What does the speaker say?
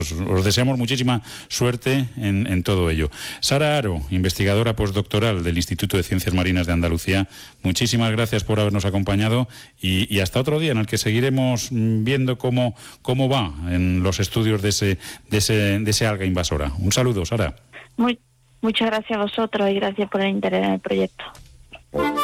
Os deseamos muchísima suerte en todo ello. Sara Haro, investigadora postdoctoral del Instituto de Ciencias Marinas de Andalucía, muchísimas gracias por habernos acompañado y hasta otro día en el que seguiremos viendo cómo va en los estudios de ese alga invasora. Un saludo, Sara. Muchas gracias a vosotros y gracias por el interés en el proyecto.